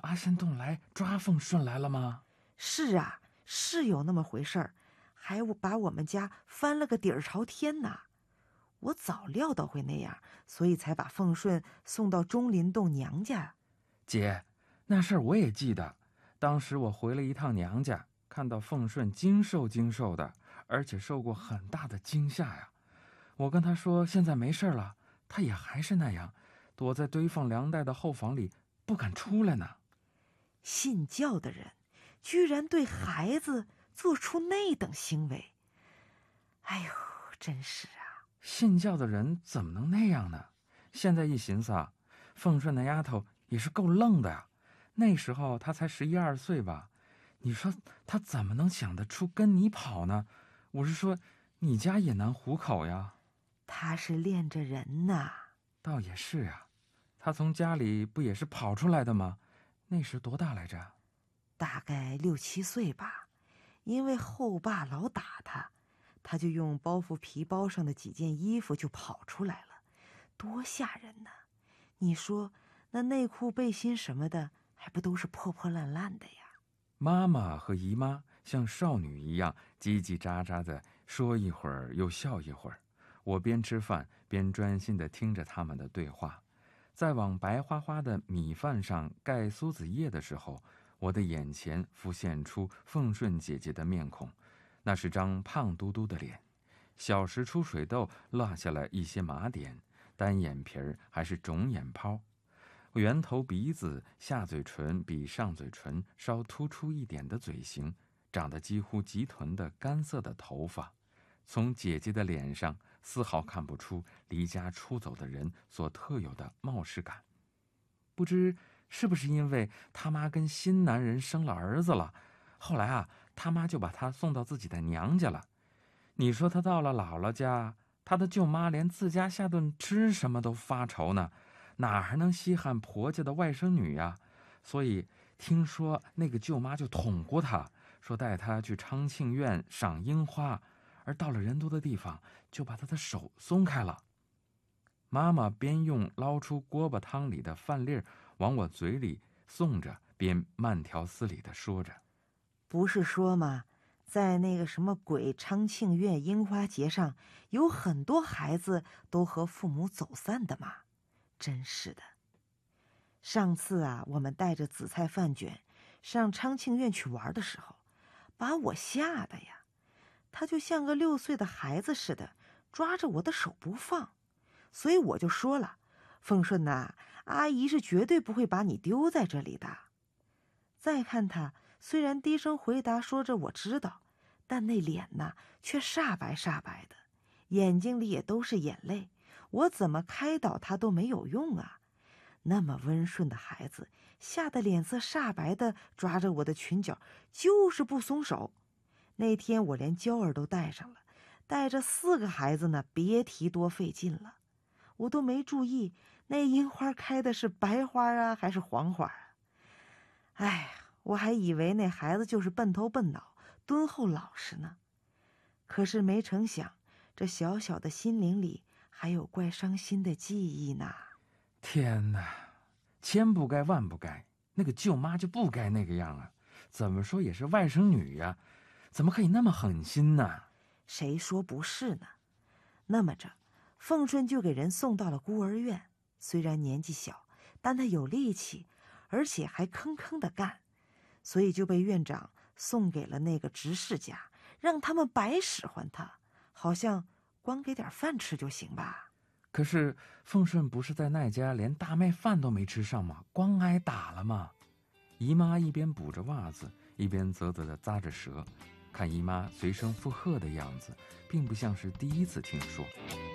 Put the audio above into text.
阿仙洞来抓凤顺来了吗？ 是啊，是有那么回事儿，还把我们家翻了个底儿朝天呢。我早料到会那样，所以才把凤顺送到钟林洞娘家。 姐，那事儿我也记得，当时我回了一趟娘家，看到凤顺精瘦精瘦的，而且受过很大的惊吓呀。我跟他说现在没事了，他也还是那样，躲在堆放粮袋的后房里不敢出来呢。 信教的人居然对孩子做出那等行为，哎呦，真是啊！ 信教的人怎么能那样呢？现在一寻思啊，凤顺那丫头也是够愣的呀。那时候她才11、12岁吧，你说她怎么能想得出跟你跑呢？我是说，你家也难糊口呀。 她是练着人呐。 倒也是呀，她从家里不也是跑出来的吗？那时多大来着？ 大概6、7岁吧。因为后爸老打她，她就用包袱皮包上的几件衣服就跑出来了，多吓人呢！你说那内裤背心什么的还不都是破破烂烂的呀？ 妈妈和姨妈像少女一样叽叽喳喳的说一会儿又笑一会儿，我边吃饭边专心地听着他们的对话。在往白花花的米饭上盖苏子叶的时候，我的眼前浮现出凤顺姐姐的面孔，那是张胖嘟嘟的脸，小时出水痘落下了一些麻点，单眼皮儿还是肿眼泡，圆头鼻子，下嘴唇比上嘴唇稍突出一点的嘴型，长得几乎及臀的干涩的头发，从姐姐的脸上丝毫看不出离家出走的人所特有的冒失感。不知是不是因为他妈跟新男人生了儿子了，后来啊，他妈就把他送到自己的娘家了。你说他到了姥姥家，他的舅妈连自家下顿吃什么都发愁呢，哪还能稀罕婆家的外甥女呀？所以听说那个舅妈就捅过他，说带他去昌庆院赏樱花，而到了人多的地方，就把他的手松开了。妈妈边用捞出锅巴汤里的饭粒往我嘴里送着，边慢条斯理地说着：“ 不是说嘛，在那个什么鬼昌庆院樱花节上，有很多孩子都和父母走散的嘛。真是的。上次啊，我们带着紫菜饭卷上昌庆院去玩的时候，把我吓得呀，他就像个6岁的孩子似的，抓着我的手不放。所以我就说了，凤顺呐，阿姨是绝对不会把你丢在这里的。再看他，虽然低声回答说着我知道，但那脸呐却煞白煞白的，眼睛里也都是眼泪，我怎么开导他都没有用啊。那么温顺的孩子，吓得脸色煞白的抓着我的裙角，就是不松手。那天我连娇儿都带上了，带着4个孩子呢，别提多费劲了。我都没注意那樱花开的是白花啊还是黄花啊。哎，我还以为那孩子就是笨头笨脑敦厚老实呢，可是没成想这小小的心灵里还有怪伤心的记忆呢。 天哪，千不该万不该，那个舅妈就不该那个样啊！怎么说也是外甥女呀，怎么可以那么狠心呢？ 谁说不是呢？那么着，凤顺就给人送到了孤儿院，虽然年纪小，但他有力气，而且还吭吭的干，所以就被院长送给了那个执事家，让他们白使唤他，好像光给点饭吃就行吧。 可是凤顺不是在那家连大麦饭都没吃上吗？光挨打了吗？姨妈一边补着袜子，一边啧啧地咂着舌，看姨妈随声附和的样子，并不像是第一次听说。